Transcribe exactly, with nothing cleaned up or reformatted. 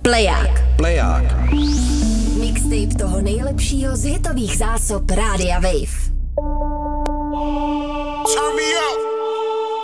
Pleják. Pleják. Mixtape toho nejlepšího z hitových zásob Rádia Wave. Turn me up.